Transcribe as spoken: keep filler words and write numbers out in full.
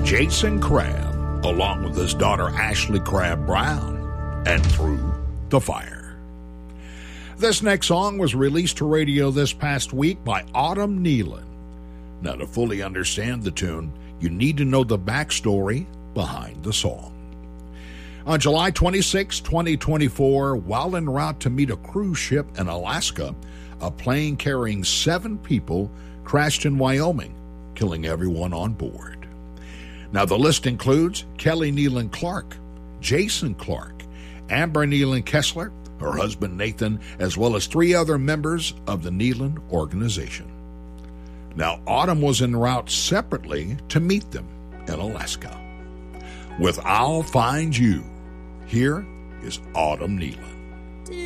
Jason Crabb, along with his daughter Ashley Crabb Brown, and Through the Fire. This next song was released to radio this past week by Autumn Nealon. Now, to fully understand the tune, you need to know the backstory behind the song. On July twenty-sixth, twenty twenty-four, while en route to meet a cruise ship in Alaska, a plane carrying seven people crashed in Wyoming, killing everyone on board. Now, the list includes Kelly Nealon Clark, Jason Clark, Amber Nealon Kessler, her husband Nathan, as well as three other members of the Nealon organization. Now, Autumn was en route separately to meet them in Alaska. With I'll Find You, here is Autumn Nealon.